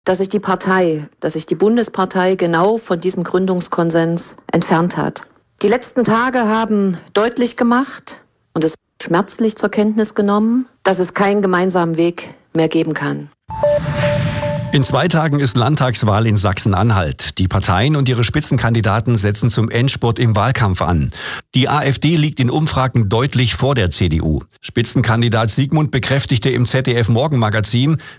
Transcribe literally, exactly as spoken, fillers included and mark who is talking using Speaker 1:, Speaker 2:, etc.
Speaker 1: dass sich die Partei, dass sich die Bundespartei genau von diesem Gründungskonsens entfernt hat. Die letzten Tage haben deutlich gemacht und es schmerzlich zur Kenntnis genommen, dass es keinen gemeinsamen Weg mehr geben kann.
Speaker 2: In zwei Tagen ist Landtagswahl in Sachsen-Anhalt. Die Parteien und ihre Spitzenkandidaten setzen zum Endspurt im Wahlkampf an. Die AfD liegt in Umfragen deutlich vor der C D U. Spitzenkandidat Siegmund bekräftigte im Z D F-Morgenmagazin,